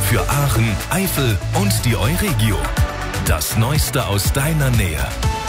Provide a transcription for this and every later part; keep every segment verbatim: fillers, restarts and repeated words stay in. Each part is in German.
Für Aachen, Eifel und die Euregio. Das Neueste aus deiner Nähe.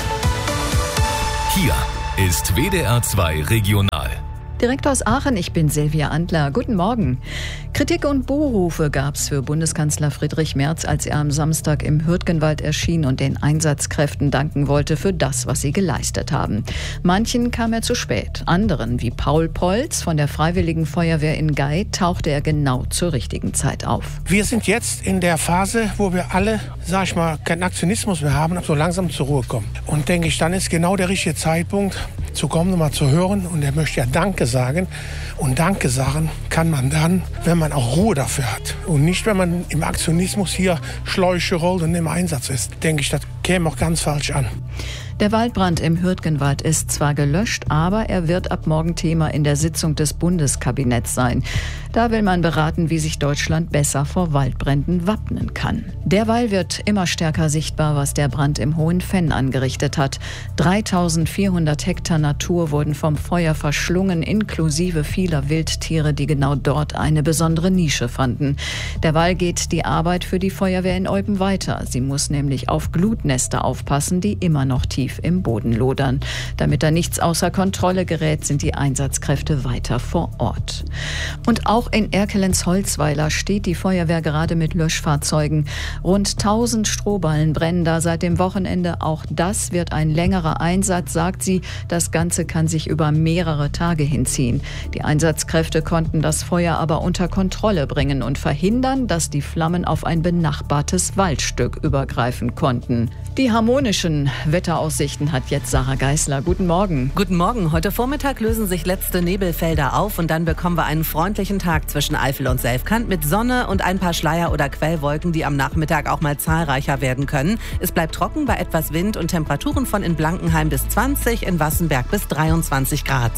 Hier ist W D R zwei Regional. Direkt aus Aachen, ich bin Silvia Antler. Guten Morgen. Kritik und Buhrufe gab es für Bundeskanzler Friedrich Merz, als er am Samstag im Hürtgenwald erschien und den Einsatzkräften danken wollte für das, was sie geleistet haben. Manchen kam er zu spät. Anderen, wie Paul Polz von der Freiwilligen Feuerwehr in Gei, tauchte er genau zur richtigen Zeit auf. Wir sind jetzt in der Phase, wo wir alle, sag ich mal, keinen Aktionismus mehr haben, aber so langsam zur Ruhe kommen. Und denke ich, dann ist genau der richtige Zeitpunkt, zu kommen, nochmal zu hören. Und er möchte ja Danke sagen. Und Danke sagen kann man dann, wenn man auch Ruhe dafür hat. Und nicht, wenn man im Aktionismus hier Schläuche rollt und im Einsatz ist. Denke ich, das käme auch ganz falsch an. Der Waldbrand im Hürtgenwald ist zwar gelöscht, aber er wird ab morgen Thema in der Sitzung des Bundeskabinetts sein. Da will man beraten, wie sich Deutschland besser vor Waldbränden wappnen kann. Derweil wird immer stärker sichtbar, was der Brand im Hohen Venn angerichtet hat. dreitausendvierhundert Hektar Natur wurden vom Feuer verschlungen, inklusive vieler Wildtiere, die genau dort eine besondere Nische fanden. Derweil geht die Arbeit für die Feuerwehr in Eupen weiter. Sie muss nämlich auf Glutnester aufpassen, die immer noch tief im Boden lodern. Damit da nichts außer Kontrolle gerät, sind die Einsatzkräfte weiter vor Ort. Und auch in Erkelenz-Holzweiler steht die Feuerwehr gerade mit Löschfahrzeugen. Rund tausend Strohballen brennen da seit dem Wochenende. Auch das wird ein längerer Einsatz, sagt sie. Das Ganze kann sich über mehrere Tage hinziehen. Die Einsatzkräfte konnten das Feuer aber unter Kontrolle bringen und verhindern, dass die Flammen auf ein benachbartes Waldstück übergreifen konnten. Die harmonischen Wetteraussichten hat jetzt Sarah Geisler. Guten Morgen. Guten Morgen. Heute Vormittag lösen sich letzte Nebelfelder auf und dann bekommen wir einen freundlichen Tag zwischen Eifel und Selfkant mit Sonne und ein paar Schleier- oder Quellwolken, die am Nachmittag auch mal zahlreicher werden können. Es bleibt trocken bei etwas Wind und Temperaturen von in Blankenheim bis zwanzig, in Wassenberg bis dreiundzwanzig Grad.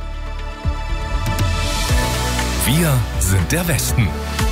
Wir sind der Westen.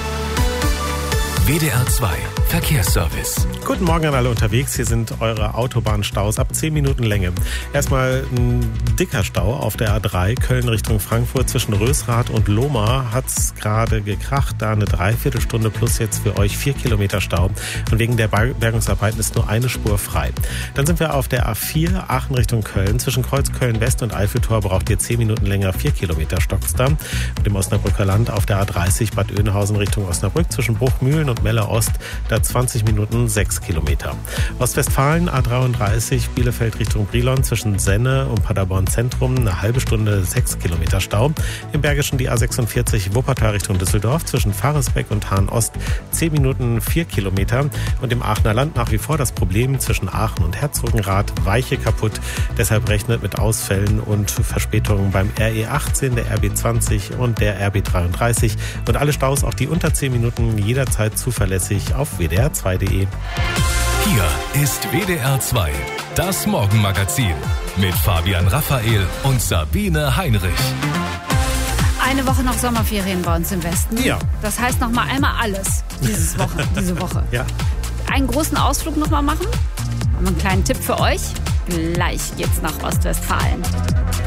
W D R zwei Verkehrsservice. Guten Morgen an alle unterwegs. Hier sind eure Autobahnstaus ab zehn Minuten Länge. Erstmal ein dicker Stau auf der A drei, Köln Richtung Frankfurt. Zwischen Rösrath und Lohmar hat es gerade gekracht. Da eine Dreiviertelstunde plus jetzt für euch vier Kilometer Stau. Und wegen der Bergungsarbeiten ist nur eine Spur frei. Dann sind wir auf der A vier, Aachen Richtung Köln. Zwischen Kreuz Köln West und Eiffeltor braucht ihr zehn Minuten länger, vier Kilometer stockt's da. Und im Osnabrücker Land auf der A dreißig, Bad Oeynhausen Richtung Osnabrück. Zwischen Bruchmühlen und Melle Ost, da zwanzig Minuten, sechs Kilometer. Ostwestfalen A dreiunddreißig, Bielefeld Richtung Brilon, zwischen Senne und Paderborn Zentrum, eine halbe Stunde, sechs Kilometer Stau. Im Bergischen die A sechsundvierzig, Wuppertal Richtung Düsseldorf, zwischen Faresbeck und Hahn Ost, zehn Minuten, vier Kilometer. Und im Aachener Land nach wie vor das Problem zwischen Aachen und Herzogenrath, Weiche kaputt. Deshalb rechnet mit Ausfällen und Verspätungen beim R E achtzehn, der R B zwanzig und der R B dreiunddreißig. Und alle Staus, auch die unter zehn Minuten, jederzeit zuverlässig auf w d r zwei punkt d e. Hier ist W D R zwei, das Morgenmagazin mit Fabian Raphael und Sabine Heinrich. Eine Woche noch Sommerferien bei uns im Westen. Ja. Das heißt noch mal einmal alles dieses Woche, diese Woche. Ja. Einen großen Ausflug noch mal machen. Haben wir einen kleinen Tipp für euch. Gleich geht's nach Ostwestfalen.